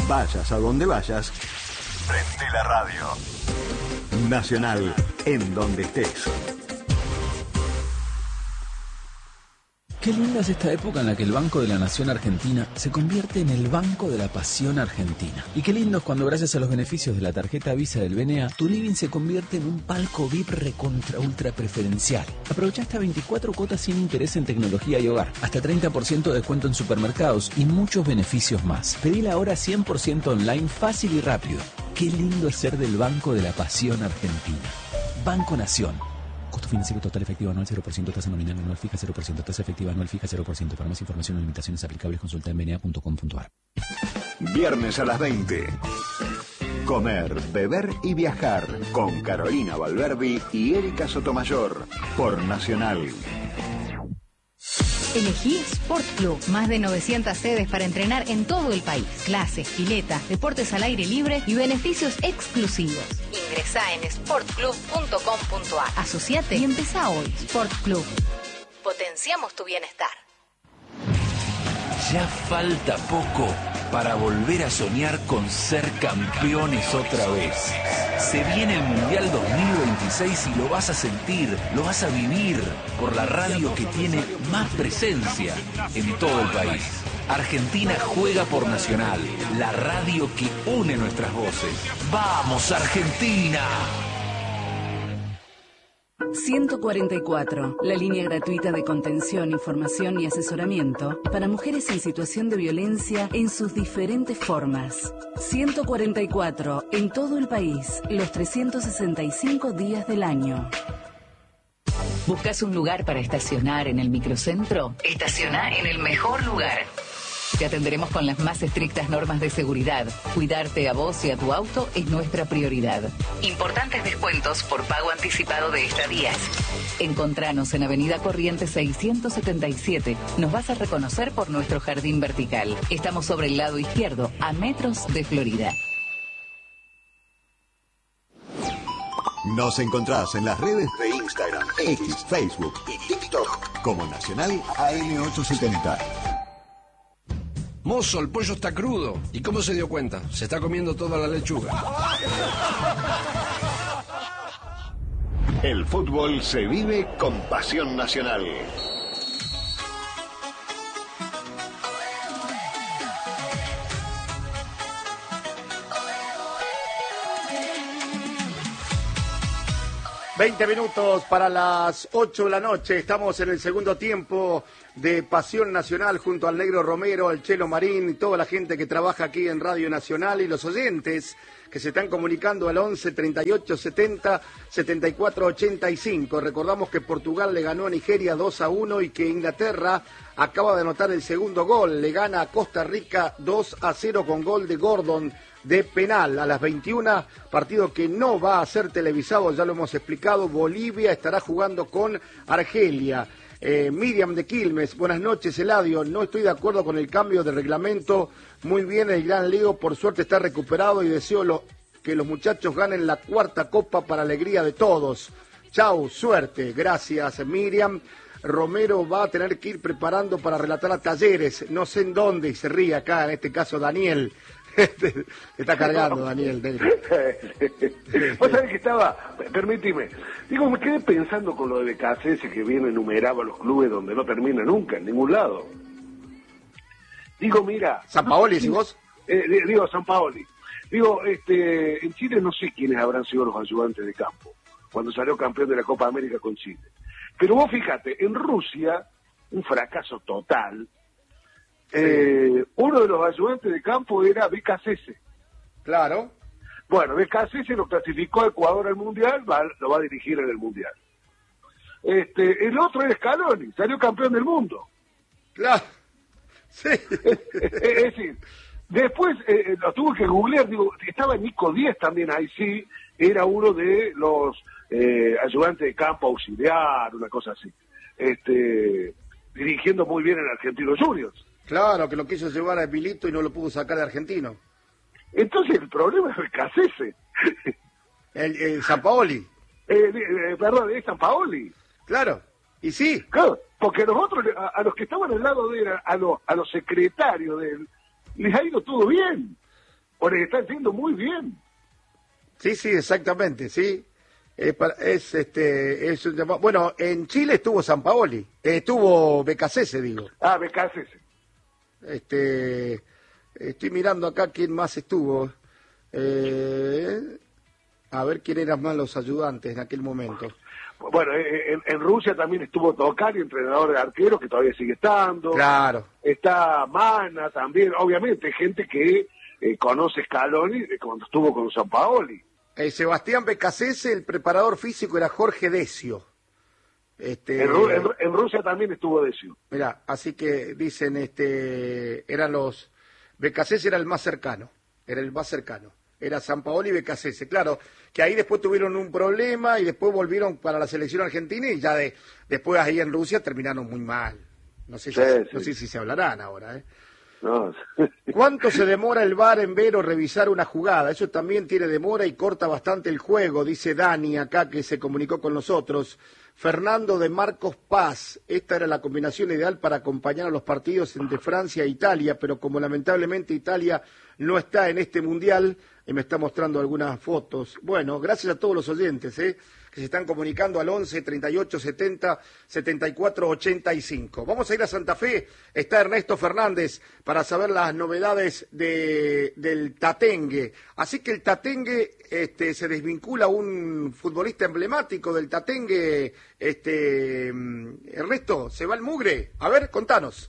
Vayas a donde vayas, prende la radio. Nacional, en donde estés. Qué linda es esta época en la que el Banco de la Nación Argentina se convierte en el Banco de la Pasión Argentina. Y qué lindo es cuando, gracias a los beneficios de la tarjeta Visa del BNA, tu living se convierte en un palco VIP recontra ultra preferencial. Aprovecha hasta 24 cuotas sin interés en tecnología y hogar, hasta 30% de descuento en supermercados y muchos beneficios más. Pedila ahora 100% online, fácil y rápido. Qué lindo es ser del Banco de la Pasión Argentina. Banco Nación. Costo financiero total efectivo anual 0%, tasa nominal anual fija 0%, tasa efectiva anual fija 0%. Para más información o limitaciones aplicables, consulta en bna.com.ar. Viernes a las 20. Comer, beber y viajar con Carolina Valverdi y Erika Sotomayor por Nacional. Elegí Sport Club, más de 900 sedes para entrenar en todo el país. Clases, piletas, deportes al aire libre y beneficios exclusivos. Ingresá en sportclub.com.ar. Asociate y empezá hoy. Sport Club. Potenciamos tu bienestar. Ya falta poco para volver a soñar con ser campeones otra vez. Se viene el Mundial 2026 y lo vas a sentir, lo vas a vivir por la radio que tiene más presencia en todo el país. Argentina juega por Nacional, la radio que une nuestras voces. ¡Vamos, Argentina! 144, la línea gratuita de contención, información y asesoramiento para mujeres en situación de violencia en sus diferentes formas. 144, en todo el país, los 365 días del año. ¿Buscas un lugar para estacionar en el microcentro? Estaciona en el mejor lugar. Te atenderemos con las más estrictas normas de seguridad. Cuidarte a vos y a tu auto es nuestra prioridad. Importantes descuentos por pago anticipado de estadías. Encontranos en Avenida Corrientes 677. Nos vas a reconocer por nuestro jardín vertical. Estamos sobre el lado izquierdo, a metros de Florida. Nos encontrás en las redes de Instagram, X, Facebook y TikTok como Nacional AM870. Mozo, el pollo está crudo. ¿Y cómo se dio cuenta? Se está comiendo toda la lechuga. El fútbol se vive con pasión nacional. ...20 minutos para las 8 de la noche... ...estamos en el segundo tiempo de Pasión Nacional... ...junto al Negro Romero, al Chelo Marín... ...y toda la gente que trabaja aquí en Radio Nacional... ...y los oyentes que se están comunicando al 11 38 70 74 85... ...recordamos que Portugal le ganó a Nigeria 2-1... ...y que Inglaterra acaba de anotar el segundo gol... ...le gana a Costa Rica 2-0 con gol de Gordon... de penal a las 21, partido que no va a ser televisado, ya lo hemos explicado. Bolivia estará jugando con Argelia. Miriam de Quilmes, buenas noches, Eladio. No estoy de acuerdo con el cambio de reglamento. Muy bien, el gran Leo, por suerte está recuperado y deseo que los muchachos ganen la cuarta copa para alegría de todos. Chau, suerte. Gracias, Miriam. Romero va a tener que ir preparando para relatar a Talleres, no sé en dónde, y se ríe acá, en este caso Daniel. Te está cargando, Daniel. Vos sabés que estaba, permíteme, digo, me quedé pensando con lo de BKCS que viene enumerado a los clubes donde no termina nunca, en ningún lado. Digo, mira... ¿San Paoli, si vos? Digo, San Paoli. Digo, en Chile no sé quiénes habrán sido los ayudantes de campo, cuando salió campeón de la Copa América con Chile. Pero vos fíjate, en Rusia, un fracaso total... uno de los ayudantes de campo era BKCS. Claro. Bueno, BKCS lo clasificó a Ecuador al Mundial, lo va a dirigir en el Mundial. El otro era Scaloni, salió campeón del mundo. Claro. Sí. Es decir, después lo tuve que googlear, digo, estaba Nico Díaz también ahí, sí, era uno de los ayudantes de campo auxiliar, una cosa así. Dirigiendo muy bien en Argentinos Juniors. Claro, que lo quiso llevar a Milito y no lo pudo sacar de Argentino. Entonces el problema es el BKCS. El San Paoli. Perdón, es San Paoli. Claro, y sí. Claro, porque nosotros, a los que estaban al lado de él, a los secretarios de él, les ha ido todo bien. o les está yendo muy bien. Sí, exactamente, sí. Es un llamado. Bueno, en Chile estuvo Sampaoli, estuvo Becasese, digo. Ah, Becasese. Estoy mirando acá quién más estuvo. A ver quién eran más los ayudantes en aquel momento. Bueno, en Rusia también estuvo Tokari, entrenador de arqueros, que todavía sigue estando. Claro. Está Mana también, obviamente, gente que conoce Scaloni cuando estuvo con Sampaoli. Sebastián Becasese, el preparador físico era Jorge Decio. En Rusia también estuvo Decio. Mirá, así que dicen, eran los... Becasese era el más cercano, era Sampaoli y Becasese. Claro, que ahí después tuvieron un problema y después volvieron para la selección argentina y ya después ahí en Rusia terminaron muy mal. No sé si se hablarán ahora, No. ¿Cuánto se demora el VAR en ver o revisar una jugada? Eso también tiene demora y corta bastante el juego, dice Dani acá que se comunicó con nosotros. Fernando de Marcos Paz, esta era la combinación ideal para acompañar a los partidos entre Francia e Italia, pero como lamentablemente Italia no está en este mundial, me está mostrando algunas fotos. Bueno, gracias a todos los oyentes, que se están comunicando al 11 38 70 74 85. Vamos a ir a Santa Fe, está Ernesto Fernández para saber las novedades del Tatengue. Así que el Tatengue se desvincula un futbolista emblemático del Tatengue. Ernesto, se va el mugre. A ver, contanos.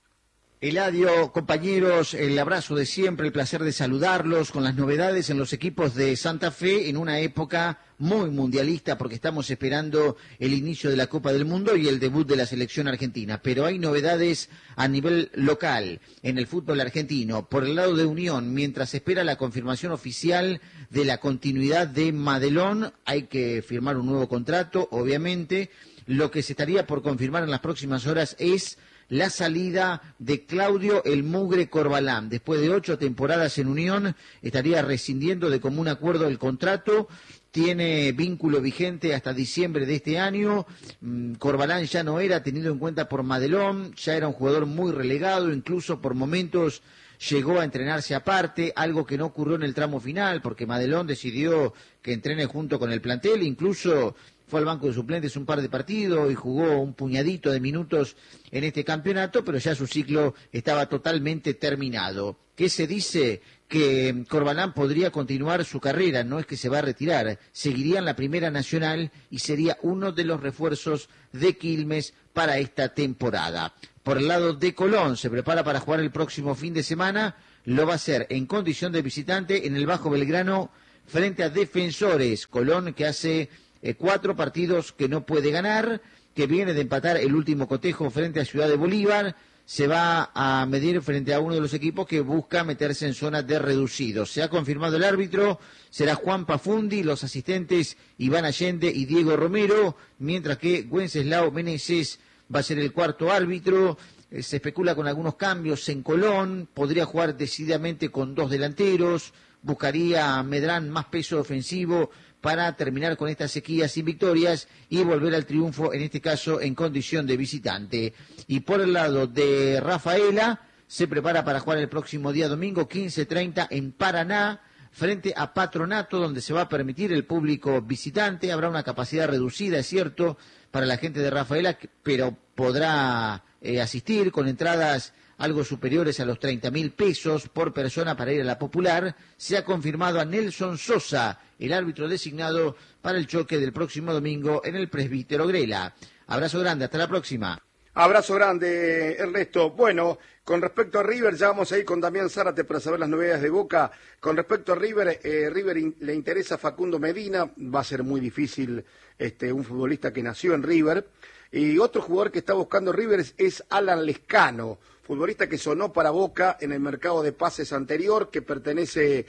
Eladio, compañeros, el abrazo de siempre, el placer de saludarlos con las novedades en los equipos de Santa Fe en una época muy mundialista porque estamos esperando el inicio de la Copa del Mundo y el debut de la selección argentina. Pero hay novedades a nivel local en el fútbol argentino. Por el lado de Unión, mientras se espera la confirmación oficial de la continuidad de Madelón, hay que firmar un nuevo contrato, obviamente. Lo que se estaría por confirmar en las próximas horas es la salida de Claudio El Mugre Corbalán. Después de 8 temporadas en Unión, estaría rescindiendo de común acuerdo el contrato. Tiene vínculo vigente hasta diciembre de este año. Corbalán ya no era tenido en cuenta por Madelón, ya era un jugador muy relegado, incluso por momentos llegó a entrenarse aparte, algo que no ocurrió en el tramo final, porque Madelón decidió que entrene junto con el plantel, incluso fue al banco de suplentes un par de partidos y jugó un puñadito de minutos en este campeonato, pero ya su ciclo estaba totalmente terminado. ¿Qué se dice? Que Corbalán podría continuar su carrera, no es que se va a retirar, seguiría en la Primera Nacional y sería uno de los refuerzos de Quilmes para esta temporada. Por el lado de Colón, se prepara para jugar el próximo fin de semana, lo va a hacer en condición de visitante en el Bajo Belgrano frente a Defensores. Colón que hace 4 partidos que no puede ganar, que viene de empatar el último cotejo frente a Ciudad de Bolívar, se va a medir frente a uno de los equipos que busca meterse en zona de reducidos. Se ha confirmado el árbitro, será Juan Pafundi, los asistentes Iván Allende y Diego Romero, mientras que Wenceslao Meneses va a ser el cuarto árbitro. Se especula con algunos cambios en Colón, podría jugar decididamente con 2 delanteros, buscaría a Medrán más peso ofensivo para terminar con esta sequía sin victorias y volver al triunfo, en este caso en condición de visitante. Y por el lado de Rafaela, se prepara para jugar el próximo día domingo 15:30 en Paraná, frente a Patronato, donde se va a permitir el público visitante. Habrá una capacidad reducida, es cierto, para la gente de Rafaela, pero podrá asistir con entradas algo superiores a los 30.000 pesos por persona para ir a la Popular. Se ha confirmado a Nelson Sosa, el árbitro designado para el choque del próximo domingo en el Presbítero Grela. Abrazo grande, hasta la próxima. Abrazo grande, Ernesto. Bueno, con respecto a River, ya vamos a ir con Damián Zárate para saber las novedades de Boca. Con respecto a River, le interesa Facundo Medina, va a ser muy difícil un futbolista que nació en River. Y otro jugador que está buscando River es Alan Lescano, futbolista que sonó para Boca en el mercado de pases anterior, que pertenece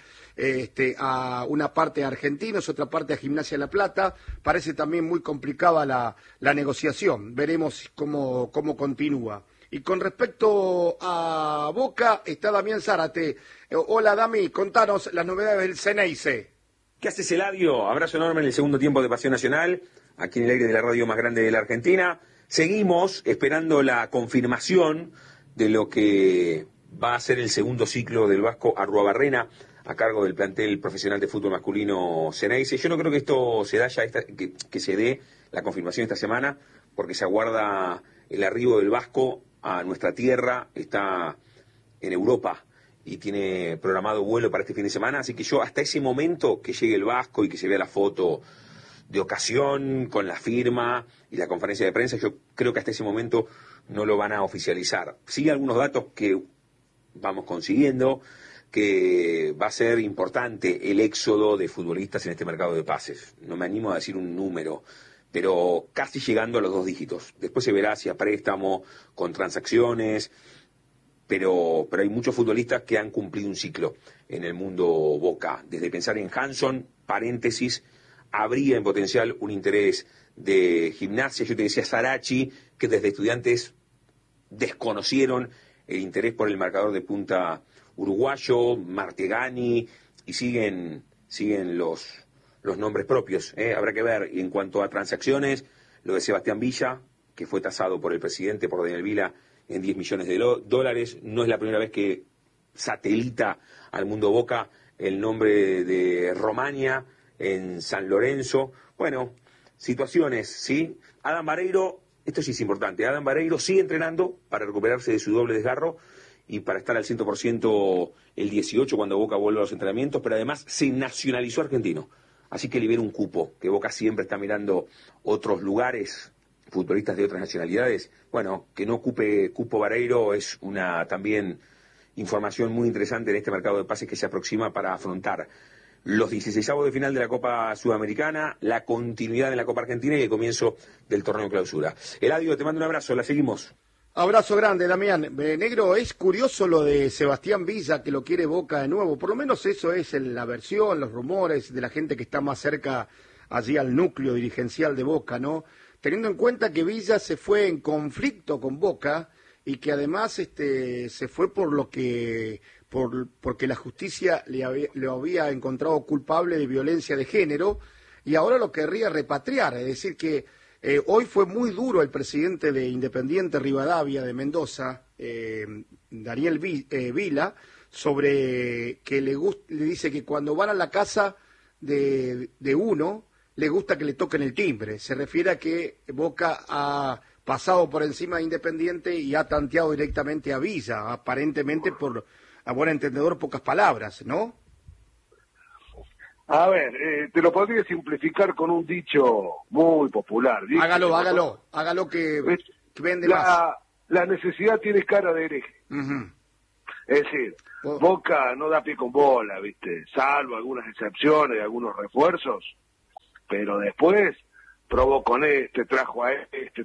a una parte a Argentinos, otra parte a Gimnasia de La Plata. Parece también muy complicada la negociación. Veremos cómo continúa. Y con respecto a Boca, está Damián Zárate. Hola, Dami, contanos las novedades del Ceneice. ¿Qué haces, Eladio? Abrazo enorme en el segundo tiempo de Pasión Nacional, aquí en el aire de la radio más grande de la Argentina. Seguimos esperando la confirmación de lo que va a ser el segundo ciclo del Vasco Arruabarrena a cargo del plantel profesional de fútbol masculino Ceneice. Yo no creo que esto se da ya, que se dé la confirmación esta semana, porque se aguarda el arribo del Vasco a nuestra tierra, está en Europa y tiene programado vuelo para este fin de semana, así que yo hasta ese momento que llegue el Vasco y que se vea la foto de ocasión con la firma y la conferencia de prensa, yo creo que hasta ese momento no lo van a oficializar. Sí, algunos datos que vamos consiguiendo, que va a ser importante el éxodo de futbolistas en este mercado de pases. No me animo a decir un número, pero casi llegando a los 2 dígitos. Después se verá si a préstamo, con transacciones, pero hay muchos futbolistas que han cumplido un ciclo en el mundo Boca. Desde pensar en Hanson, paréntesis, habría en potencial un interés de Gimnasia. Yo te decía Sarachi, que desde Estudiantes desconocieron el interés por el marcador de punta uruguayo, Martegani, y siguen los nombres propios. Habrá que ver. Y en cuanto a transacciones, lo de Sebastián Villa, que fue tasado por el presidente, por Daniel Vila, en 10 millones de dólares. No es la primera vez que satelita al mundo Boca el nombre de Romagna en San Lorenzo. Bueno, situaciones, ¿sí? Adam Vareiro, esto sí es importante, Adam Vareiro sigue entrenando para recuperarse de su doble desgarro y para estar al 100% el 18 cuando Boca vuelva a los entrenamientos, pero además se nacionalizó argentino. Así que libera un cupo, que Boca siempre está mirando otros lugares, futbolistas de otras nacionalidades. Bueno, que no ocupe cupo Vareiro es una también información muy interesante en este mercado de pases que se aproxima para afrontar los 16avos de final de la Copa Sudamericana, la continuidad en la Copa Argentina y el comienzo del torneo clausura. Eladio, te mando un abrazo, la seguimos. Abrazo grande, Damián. Negro, es curioso lo de Sebastián Villa, que lo quiere Boca de nuevo. Por lo menos eso es la versión, los rumores de la gente que está más cerca allí al núcleo dirigencial de Boca, ¿no? Teniendo en cuenta que Villa se fue en conflicto con Boca y que además se fue porque la justicia lo había encontrado culpable de violencia de género y ahora lo querría repatriar. Es decir que hoy fue muy duro el presidente de Independiente Rivadavia de Mendoza, Daniel Vila, sobre que le dice que cuando van a la casa de uno le gusta que le toquen el timbre. Se refiere a que Boca ha pasado por encima de Independiente y ha tanteado directamente a Villa, aparentemente por, a buen entendedor, pocas palabras, ¿no? A ver, te lo podría simplificar con un dicho muy popular. Hágalo que vende más. La necesidad tiene cara de hereje. Uh-huh. Es decir, Boca no da pie con bola, ¿viste? Salvo algunas excepciones, algunos refuerzos, pero después probó con trajo a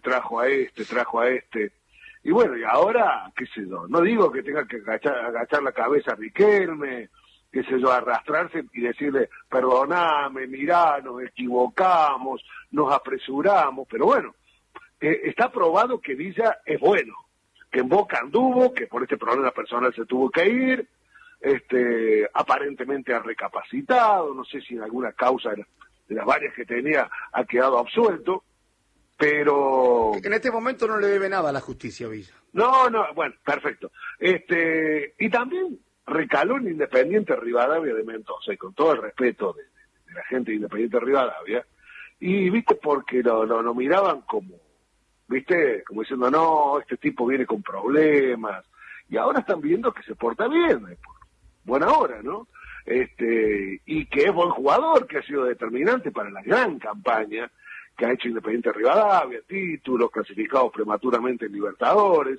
este. Y bueno, y ahora, qué sé yo, no digo que tenga que agachar la cabeza a Riquelme, qué sé yo, arrastrarse y decirle, perdoname, mirá, nos equivocamos, nos apresuramos, pero bueno, está probado que Villa es bueno, que en Boca anduvo, que por este problema personal se tuvo que ir, aparentemente ha recapacitado, no sé si en alguna causa de las varias que tenía ha quedado absuelto, pero... En este momento no le debe nada a la justicia, Villa. No, bueno, perfecto. Y también recaló en Independiente Rivadavia de Mendoza, y con todo el respeto de la gente de Independiente Rivadavia, y viste, porque lo miraban como, viste, como diciendo, no, este tipo viene con problemas, y ahora están viendo que se porta bien, por buena hora, ¿no? Y que es buen jugador, que ha sido determinante para la gran campaña que ha hecho Independiente Rivadavia, títulos, clasificados prematuramente en Libertadores,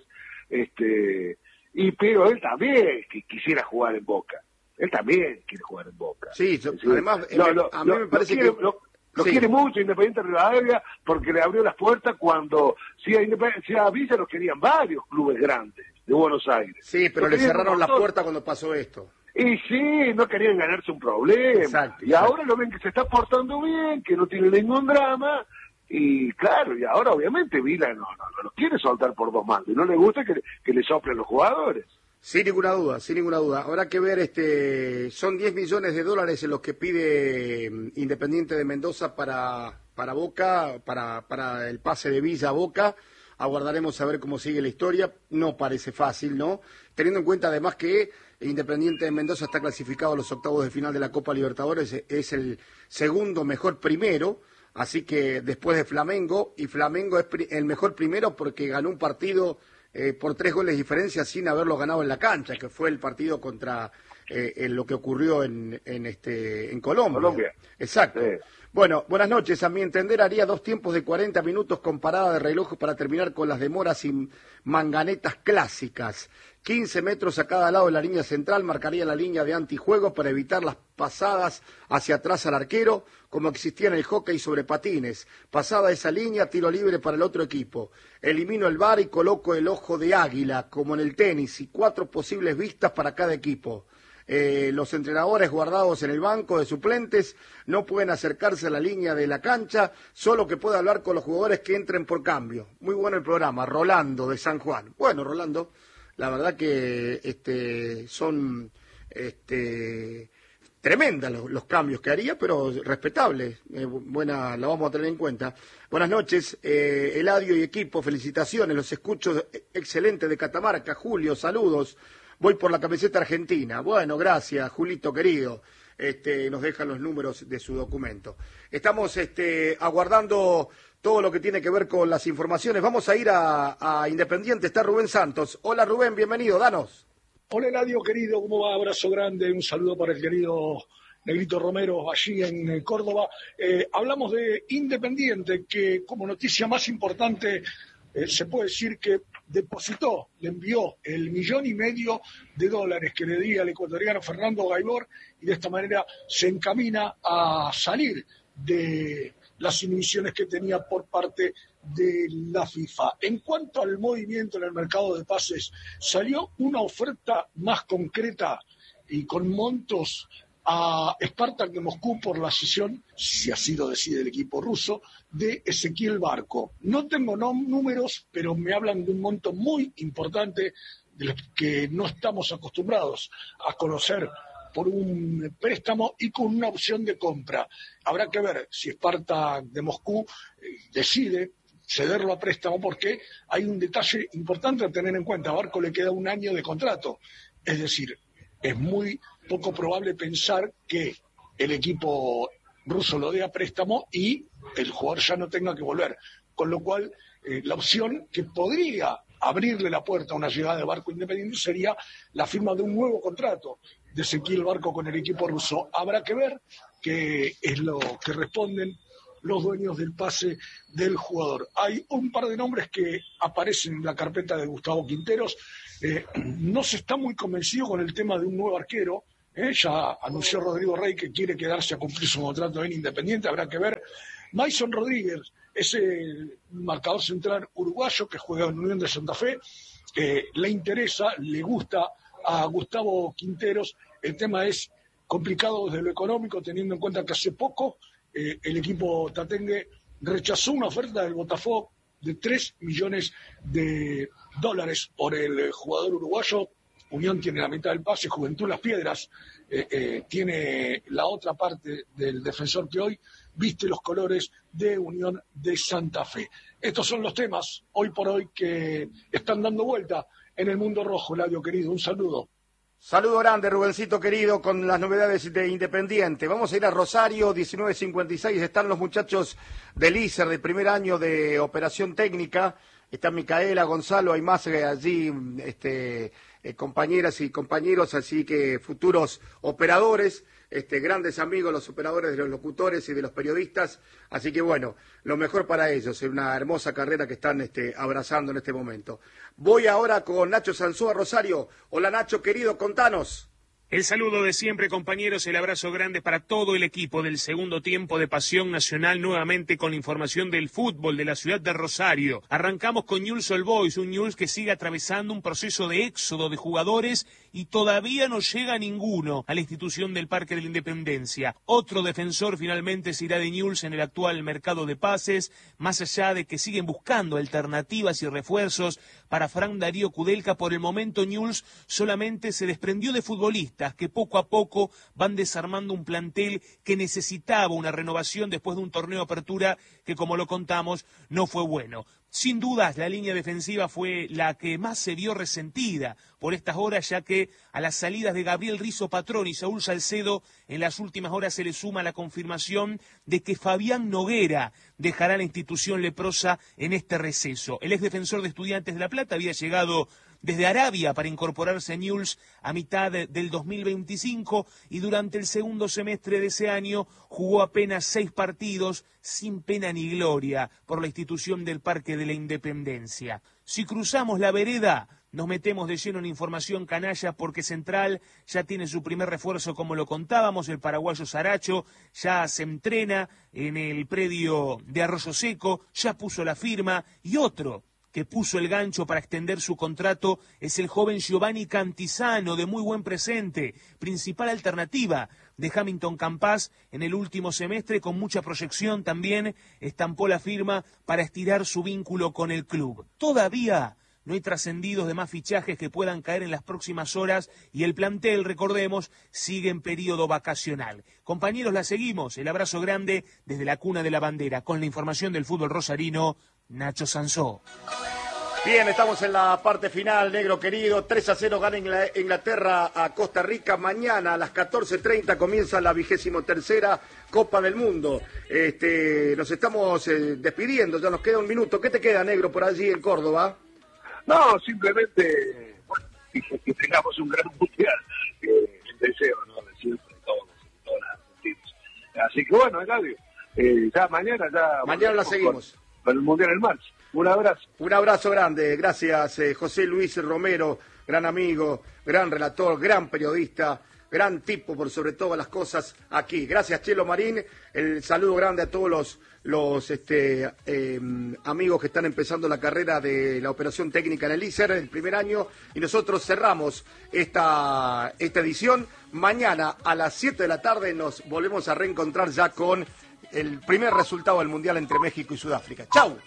pero él también quisiera jugar en Boca. Él también quiere jugar en Boca. Sí, además, a mí me parece que... Lo quiere mucho Independiente Rivadavia porque le abrió las puertas cuando, si a Villa los querían varios clubes grandes de Buenos Aires. Sí, pero le cerraron las puertas cuando pasó esto. Y sí, no querían ganarse un problema. Exacto. Ahora lo ven que se está portando bien, que no tiene ningún drama. Y claro, y ahora obviamente Vila no lo quiere soltar por dos mangos. Y no le gusta que le soplen los jugadores. Sin ninguna duda. Habrá que ver, son 10 millones de dólares en los que pide Independiente de Mendoza para Boca, para el pase de Villa a Boca. aguardaremos a ver cómo sigue la historia. No parece fácil, ¿no? Teniendo en cuenta además que Independiente de Mendoza está clasificado a los octavos de final de la Copa Libertadores, es el segundo mejor primero, así que después de Flamengo, y Flamengo es el mejor primero porque ganó un partido por 3 goles de diferencia sin haberlo ganado en la cancha, que fue el partido contra lo que ocurrió en Colombia. Exacto. Sí. Bueno, buenas noches. A mi entender haría 2 tiempos de 40 minutos con parada de reloj para terminar con las demoras y manganetas clásicas. 15 metros a cada lado de la línea central marcaría la línea de antijuego para evitar las pasadas hacia atrás al arquero, como existía en el hockey sobre patines. Pasada esa línea, tiro libre para el otro equipo. Elimino el VAR y coloco el ojo de águila, como en el tenis, y 4 posibles vistas para cada equipo. Los entrenadores guardados en el banco de suplentes no pueden acercarse a la línea de la cancha, solo que puede hablar con los jugadores que entren por cambio. Muy bueno el programa. Rolando de San Juan. Bueno, Rolando, la verdad que son tremendas los cambios que haría, pero respetables. Buena, la vamos a tener en cuenta. Buenas noches, Eladio y equipo, felicitaciones, los escucho excelente de Catamarca. Julio, saludos. Voy por la camiseta argentina. Bueno, gracias, Julito querido. Nos dejan los números de su documento. Estamos aguardando todo lo que tiene que ver con las informaciones. Vamos a ir a Independiente. Está Rubén Santos. Hola Rubén, bienvenido, danos. Hola Eladio querido, ¿cómo va? Abrazo grande, un saludo para el querido Negrito Romero allí en Córdoba. Hablamos de Independiente, que como noticia más importante se puede decir que depositó, le envió $1,5 millones que le di al ecuatoriano Fernando Gaibor, y de esta manera se encamina a salir de las inhibiciones que tenía por parte de la FIFA. En cuanto al movimiento en el mercado de pases, salió una oferta más concreta y con montos a Spartak de Moscú por la cesión, si así lo decide el equipo ruso, de Ezequiel Barco. No tengo números, pero me hablan de un monto muy importante de los que no estamos acostumbrados a conocer por un préstamo y con una opción de compra. Habrá que ver si Spartak de Moscú decide cederlo a préstamo, porque hay un detalle importante a tener en cuenta. A Barco le queda 1 año de contrato, es decir, es muy poco probable pensar que el equipo ruso lo dé a préstamo y el jugador ya no tenga que volver. Con lo cual, la opción que podría abrirle la puerta a una llegada de Barco Independiente sería la firma de un nuevo contrato de Ezequiel Barco con el equipo ruso. Habrá que ver qué es lo que responden los dueños del pase del jugador. Hay un par de nombres que aparecen en la carpeta de Gustavo Quinteros. No se está muy convencido con el tema de un nuevo arquero. Ya anunció Rodrigo Rey que quiere quedarse a cumplir su contrato en Independiente. Habrá que ver. Mason Rodríguez es el marcador central uruguayo que juega en Unión de Santa Fe. Le interesa, le gusta a Gustavo Quinteros. El tema es complicado desde lo económico, teniendo en cuenta que hace poco el equipo tatengue rechazó una oferta del Botafogo de $3 millones por el jugador uruguayo. Unión tiene la mitad del pase, Juventud Las Piedras tiene la otra parte del defensor que hoy viste los colores de Unión de Santa Fe. Estos son los temas hoy por hoy que están dando vuelta en el mundo rojo. Eladio querido, un saludo. Saludo grande, Rubencito querido, con las novedades de Independiente. Vamos a ir a Rosario, 19:56. Están los muchachos del ISER, del primer año de operación técnica. Está Micaela, Gonzalo, hay más allí, compañeras y compañeros, así que futuros operadores, grandes amigos, los operadores de los locutores y de los periodistas. Así que bueno, lo mejor para ellos, es una hermosa carrera que están abrazando en este momento. Voy ahora con Nacho Sanzúa, Rosario. Hola Nacho, querido, contanos. El saludo de siempre, compañeros, el abrazo grande para todo el equipo del segundo tiempo de Pasión Nacional, nuevamente con información del fútbol de la ciudad de Rosario. Arrancamos con Newell's Old Boys, un Newell's que sigue atravesando un proceso de éxodo de jugadores y todavía no llega ninguno a la institución del Parque de la Independencia. Otro defensor finalmente se irá de Newell's en el actual mercado de pases, más allá de que siguen buscando alternativas y refuerzos para Fran Darío Kudelka. Por el momento Newell's solamente se desprendió de futbolistas que poco a poco van desarmando un plantel que necesitaba una renovación después de un torneo de apertura que, como lo contamos, no fue bueno. Sin dudas, la línea defensiva fue la que más se vio resentida por estas horas, ya que a las salidas de Gabriel Rizzo Patrón y Saúl Salcedo, en las últimas horas se le suma la confirmación de que Fabián Noguera dejará la institución leprosa en este receso. El exdefensor de Estudiantes de La Plata había llegado desde Arabia para incorporarse a Newell's a mitad del 2025 y durante el segundo semestre de ese año jugó apenas 6 partidos sin pena ni gloria por la institución del Parque de la Independencia. Si cruzamos la vereda, nos metemos de lleno en información canalla porque Central ya tiene su primer refuerzo, como lo contábamos, el paraguayo Saracho ya se entrena en el predio de Arroyo Seco, ya puso la firma, y otro que puso el gancho para extender su contrato es el joven Giovanni Cantizano, de muy buen presente, principal alternativa de Hamilton Campas en el último semestre, con mucha proyección también, estampó la firma para estirar su vínculo con el club. Todavía no hay trascendidos de más fichajes que puedan caer en las próximas horas y el plantel, recordemos, sigue en periodo vacacional. Compañeros, la seguimos. El abrazo grande desde la cuna de la bandera. Con la información del fútbol rosarino, Nacho Sansó. Bien, estamos en la parte final, negro querido. 3-0 gana Inglaterra a Costa Rica. Mañana a las 14:30 comienza la 23ª Copa del Mundo. Nos estamos despidiendo, ya nos queda un minuto. ¿Qué te queda, negro, por allí en Córdoba? No, simplemente que tengamos un gran mundial. El deseo, ¿no?, de siempre, todos los argentinos. Así que bueno, Eladio, ya mañana la seguimos. Con el mundial en marcha. Un abrazo. Un abrazo grande. Gracias, José Luis Romero, gran amigo, gran relator, gran periodista, gran tipo por sobre todas las cosas aquí. Gracias, Chelo Marín. El saludo grande a todos los amigos que están empezando la carrera de la operación técnica en el ISER, el primer año, y nosotros cerramos esta edición. Mañana a las 7 de la tarde nos volvemos a reencontrar ya con el primer resultado del Mundial entre México y Sudáfrica. ¡Chau!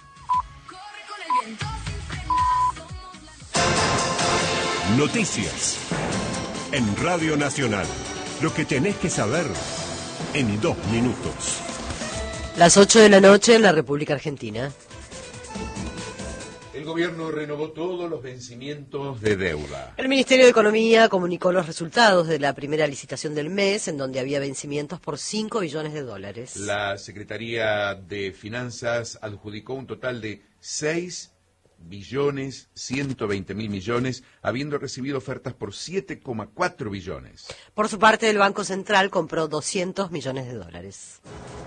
Noticias en Radio Nacional. Lo que tenés que saber en 2 minutos. Las 8 de la noche en la República Argentina. El gobierno renovó todos los vencimientos de deuda. El Ministerio de Economía comunicó los resultados de la primera licitación del mes, en donde había vencimientos por $5 billones. La Secretaría de Finanzas adjudicó un total de 6.120.000.000.000, habiendo recibido ofertas por 7,4 billones. Por su parte, el Banco Central compró $200 millones.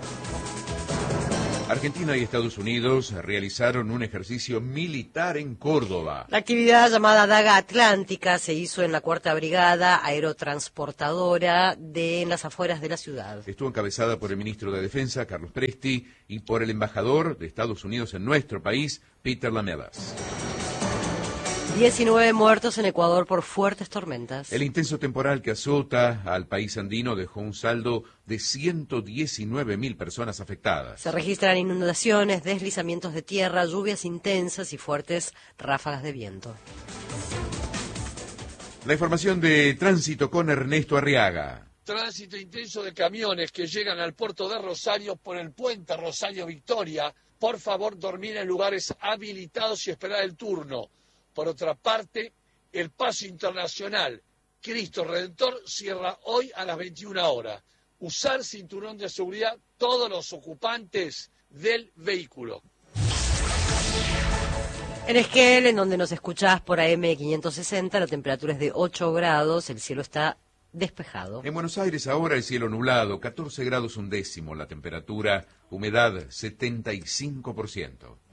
Argentina y Estados Unidos realizaron un ejercicio militar en Córdoba. La actividad llamada Daga Atlántica se hizo en la 4ª Brigada Aerotransportadora en las afueras de la ciudad. Estuvo encabezada por el ministro de Defensa, Carlos Presti, y por el embajador de Estados Unidos en nuestro país, Peter Lamelas. 19 muertos en Ecuador por fuertes tormentas. El intenso temporal que azota al país andino dejó un saldo de 119.000 personas afectadas. Se registran inundaciones, deslizamientos de tierra, lluvias intensas y fuertes ráfagas de viento. La información de tránsito con Ernesto Arriaga. Tránsito intenso de camiones que llegan al puerto de Rosario por el puente Rosario Victoria. Por favor, dormir en lugares habilitados y esperar el turno. Por otra parte, el paso internacional Cristo Redentor cierra hoy a las 21 horas. Usar cinturón de seguridad todos los ocupantes del vehículo. En Esquel, en donde nos escuchás por AM 560, la temperatura es de 8 grados, el cielo está despejado. En Buenos Aires ahora el cielo nublado, 14 grados 1/10, la temperatura, humedad 75%.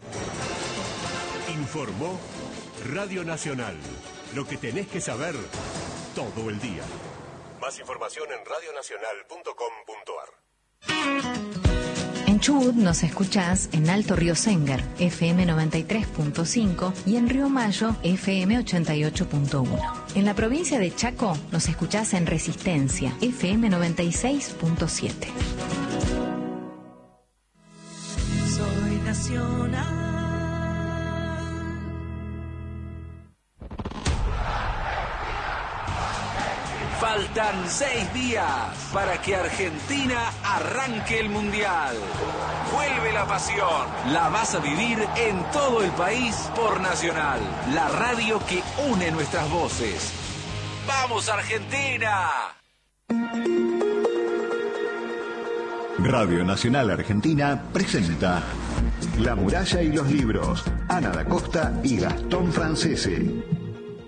Informó Radio Nacional. Lo que tenés que saber todo el día. Más información en radionacional.com.ar. En Chubut nos escuchás en Alto Río Sengar, FM 93.5 y en Río Mayo, FM 88.1. En la provincia de Chaco nos escuchás en Resistencia, FM 96.7. Soy nacional. Faltan 6 días para que Argentina arranque el Mundial. Vuelve la pasión. La vas a vivir en todo el país por Nacional, la radio que une nuestras voces. ¡Vamos, Argentina! Radio Nacional Argentina presenta La muralla y los libros, Ana da Costa y Gastón Francese.